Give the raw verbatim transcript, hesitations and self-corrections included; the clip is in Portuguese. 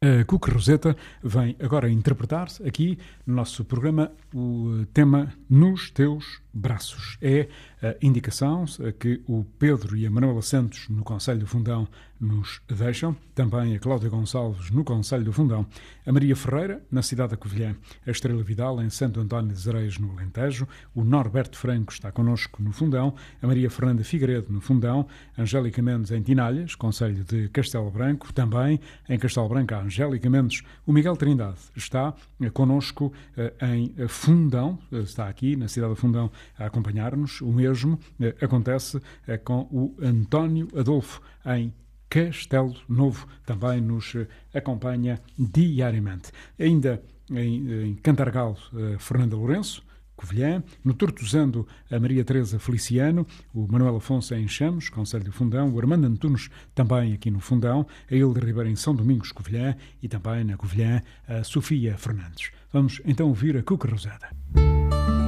A Cuca Roseta vem agora interpretar aqui no nosso programa o tema Nos Teus Braços. É a indicação que o Pedro e a Manuela Santos no Conselho do Fundão nos deixam, também a Cláudia Gonçalves no Conselho do Fundão, a Maria Ferreira na cidade da Covilhã, a Estrela Vidal em Santo António de Areias no Alentejo, o Norberto Franco está connosco no Fundão, a Maria Fernanda Figueiredo no Fundão, a Angélica Mendes em Tinalhas, Conselho de Castelo Branco, também em Castelo Branco a Angélica Mendes, o Miguel Trindade está connosco em Fundão, está aqui na cidade do Fundão a acompanhar-nos, o mesmo acontece com o António Adolfo em Castelo Novo, também nos acompanha diariamente. Ainda em, em Cantargal, Fernanda Lourenço, Covilhã, no Tortozando, a Maria Teresa Feliciano, o Manuel Afonso em Chamos, Conselho do Fundão, o Armando Antunes também aqui no Fundão, a Hilda Ribeiro em São Domingos, Covilhã, e também na Covilhã, a Sofia Fernandes. Vamos então ouvir a Cuca Rosada.